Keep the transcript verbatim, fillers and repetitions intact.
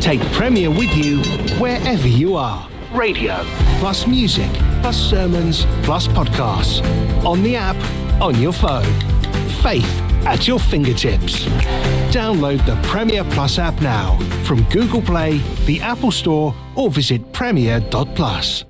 Take Premier with you wherever you are. Radio, plus music, plus sermons, plus podcasts. On the app, on your phone. Faith at your fingertips. Download the Premier Plus app now from Google Play, the Apple Store, or visit premier dot plus.